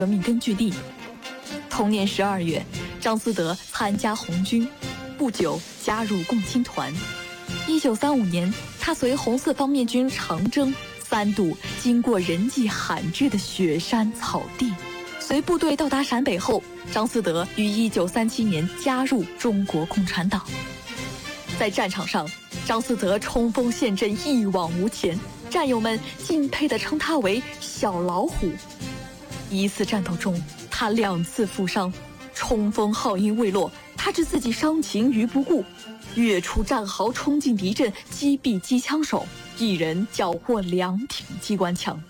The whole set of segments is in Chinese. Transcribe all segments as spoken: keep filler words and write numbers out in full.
革命根据地。同年十二月，张思德参加红军，不久加入共青团。一九三五年，他随红四方面军长征，三度经过人迹罕至的雪山草地。随部队到达陕北后，张思德于一九三七年加入中国共产党。在战场上，张思德冲锋陷阵，一往无前，战友们敬佩地称他为小老虎。一次战斗中，他两次负伤，冲锋号音未落，他置自己伤情于不顾，跃出战壕，冲进敌阵，击毙机枪手，一人缴获两挺机关枪。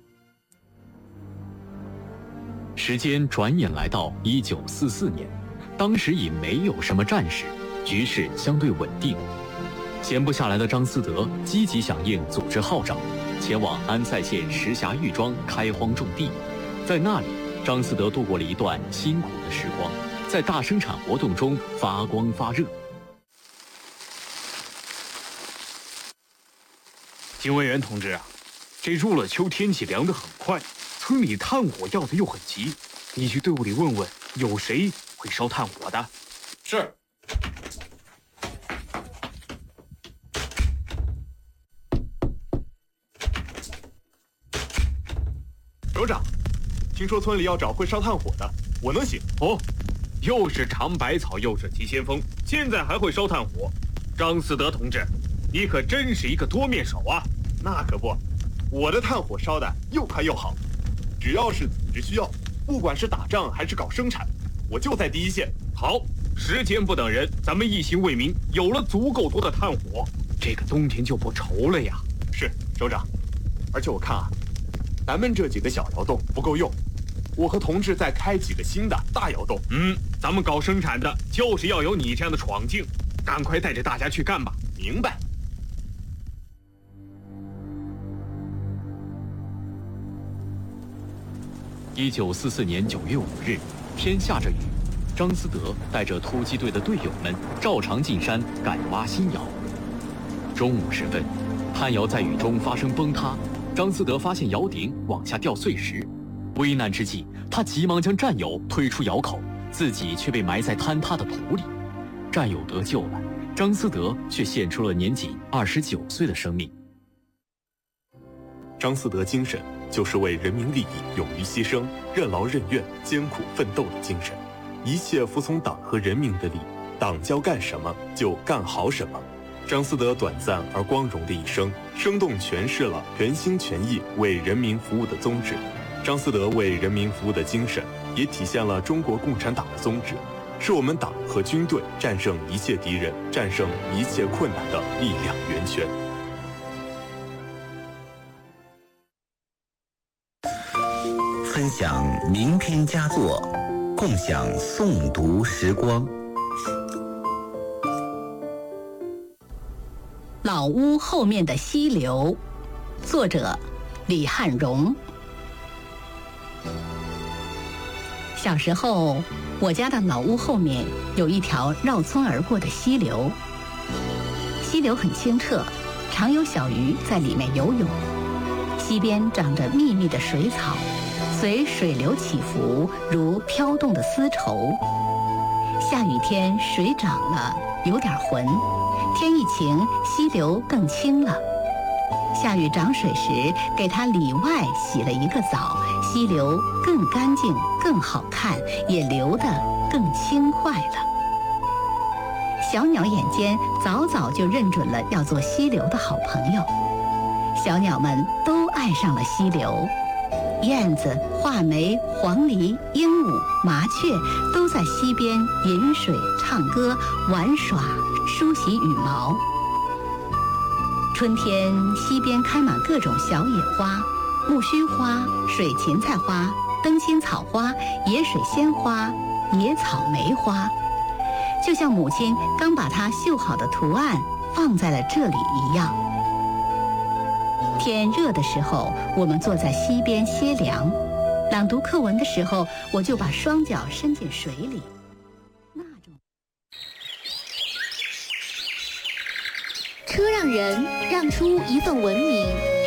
时间转眼来到一九四四年，当时已没有什么战事，局势相对稳定。闲不下来的张思德积极响应组织号召，前往安塞县石峡峪庄开荒种地。在那里，张思德度过了一段辛苦的时光，在大生产活动中发光发热。 警卫员同志啊，这入了秋，天气凉得很快，村里炭火要的又很急，你去队伍里问问，有谁会烧炭火的？ 是。 首长，听说村里要找会烧炭火的，我能行。 哦，又是尝百草，又是急先锋，现在还会烧炭火。张思德同志，你可真是一个多面手啊！ 那可不，我的炭火烧的又快又好，只要是组织需要，不管是打仗还是搞生产，我就在第一线。 好，时间不等人，咱们一心为民，有了足够多的炭火，这个冬天就不愁了呀。 是，首长。而且我看啊，咱们这几个小窑洞不够用，我和同志再开几个新的大窑洞。 嗯，咱们搞生产的就是要有你这样的闯劲，赶快带着大家去干吧。 明白。 一九四四年九月五日，天下着雨，张思德带着突击队的队友们照常进山改挖新窑。中午时分，炭窑在雨中发生崩塌，张思德发现窑顶往下掉碎石，危难之际，他急忙将战友推出窑口，自己却被埋在坍塌的土里。战友得救了，张思德却献出了年仅二十九岁的生命。 张思德精神就是为人民利益勇于牺牲、任劳任怨、艰苦奋斗的精神，一切服从党和人民的力，党叫干什么就干好什么。张思德短暂而光荣的一生，生动诠释了全心全意为人民服务的宗旨。张思德为人民服务的精神，也体现了中国共产党的宗旨，是我们党和军队战胜一切敌人、战胜一切困难的力量源泉。 分享名篇佳作，共享诵读时光。 老屋后面的溪流，作者李汉荣。小时候，我家的老屋后面有一条绕村而过的溪流，溪流很清澈，常有小鱼在里面游泳。溪边长着密密的水草，随水流起伏，如飘动的丝绸。下雨天水涨了，有点浑，天一晴，溪流更清了。下雨涨水时，给它里外洗了一个澡，溪流更干净、更好看，也流得更轻快了。小鸟眼尖，早早就认准了要做溪流的好朋友。小鸟们都爱上了溪流，燕子、画眉、黄鹂、鹦鹉、麻雀都在溪边饮水、唱歌、玩耍、梳洗羽毛。春天，溪边开满各种小野花，木须花、水芹菜花、灯心草花、野水仙花、野草莓花，就像母亲刚把它绣好的图案放在了这里一样。天热的时候，我们坐在溪边歇凉；朗读课文的时候，我就把双脚伸进水里。那种车让人让出一份文明。